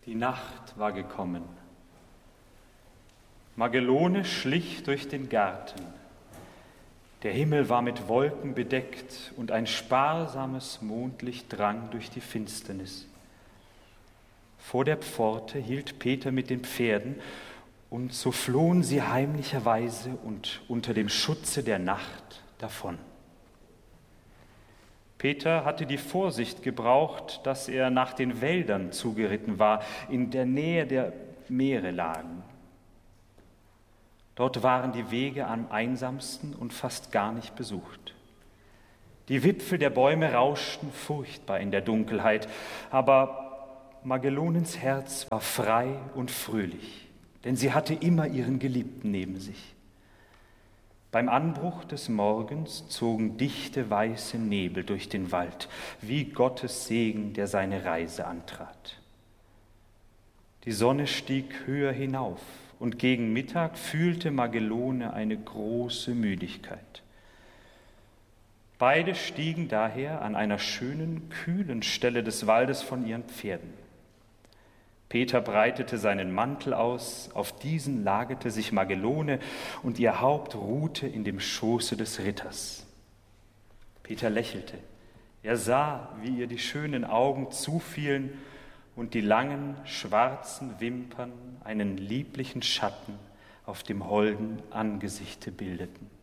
Die Nacht war gekommen. Magelone schlich durch den Garten. Der Himmel war mit Wolken bedeckt und ein sparsames Mondlicht drang durch die Finsternis. Vor der Pforte hielt Peter mit den Pferden, und so flohen sie heimlicherweise und unter dem Schutze der Nacht davon. Peter hatte die Vorsicht gebraucht, dass er nach den Wäldern zugeritten war, in der Nähe der Meere lagen. Dort waren die Wege am einsamsten und fast gar nicht besucht. Die Wipfel der Bäume rauschten furchtbar in der Dunkelheit, aber Magelonens Herz war frei und fröhlich, denn sie hatte immer ihren Geliebten neben sich. Beim Anbruch des Morgens zogen dichte weiße Nebel durch den Wald, wie Gottes Segen, der seine Reise antrat. Die Sonne stieg höher hinauf, und gegen Mittag fühlte Magelone eine große Müdigkeit. Beide stiegen daher an einer schönen, kühlen Stelle des Waldes von ihren Pferden. Peter breitete seinen Mantel aus, auf diesen lagerte sich Magelone, und ihr Haupt ruhte in dem Schoße des Ritters. Peter lächelte. Er sah, wie ihr die schönen Augen zufielen und die langen, schwarzen Wimpern einen lieblichen Schatten auf dem holden Angesichte bildeten.